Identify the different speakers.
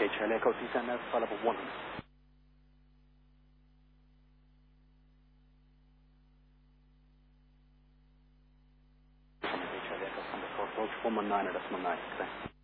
Speaker 1: Okay, Charlie Echo, descend now to level 100. Okay, Charlie Echo, Sunday 4 approach 119, or that's 19, okay.